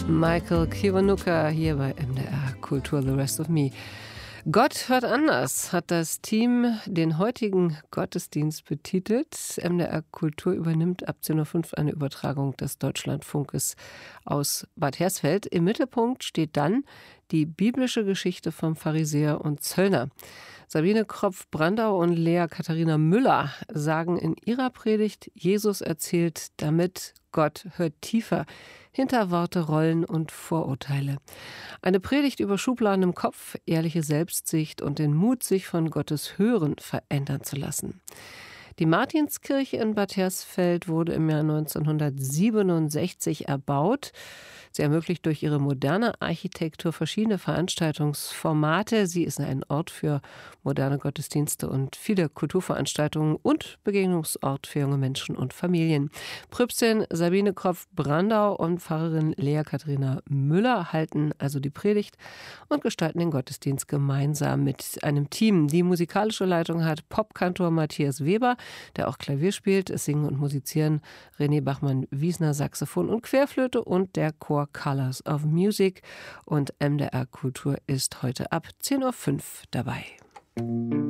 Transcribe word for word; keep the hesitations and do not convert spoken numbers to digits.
Michael Kiwanuka hier bei M D R Kultur, The Rest of Me. Gott hört anders, hat das Team den heutigen Gottesdienst betitelt. M D R Kultur übernimmt ab zehn Uhr fünf eine Übertragung des Deutschlandfunkes aus Bad Hersfeld. Im Mittelpunkt steht dann die biblische Geschichte vom Pharisäer und Zöllner. Sabine Kropf-Brandau und Lea Katharina Müller sagen in ihrer Predigt, Jesus erzählt damit, Gott hört tiefer, hinter Worte, Rollen und Vorurteile. Eine Predigt über Schubladen im Kopf, ehrliche Selbstsicht und den Mut, sich von Gottes Hören verändern zu lassen. Die Martinskirche in Bad Hersfeld wurde im Jahr neunzehnhundertsiebenundsechzig erbaut. Sie ermöglicht durch ihre moderne Architektur verschiedene Veranstaltungsformate. Sie ist ein Ort für moderne Gottesdienste und viele Kulturveranstaltungen und Begegnungsort für junge Menschen und Familien. Pröpstin Sabine Kropf-Brandau und Pfarrerin Lea Katharina Müller halten also die Predigt und gestalten den Gottesdienst gemeinsam mit einem Team. Die musikalische Leitung hat Popkantor Matthias Weber, der auch Klavier spielt, es singen und musizieren René Bachmann-Wiesner, Saxophon und Querflöte und der Chor Colors of Music. Und M D R Kultur ist heute ab zehn Uhr fünf dabei.